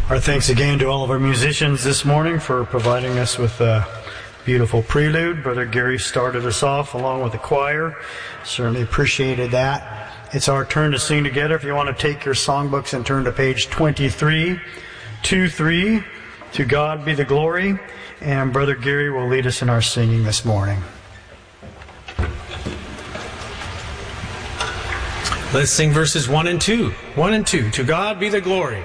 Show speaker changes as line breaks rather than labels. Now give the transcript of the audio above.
Our thanks again to all of our musicians this morning for providing us with a beautiful prelude. Brother Gary started us off along with the choir. Certainly appreciated that. It's our turn to sing together. If you want to take your songbooks and turn to page 23, 2-3, To God Be the Glory. And Brother Gary will lead us in our singing this morning.
Let's sing verses 1 and 2. 1 and 2. To God be the glory.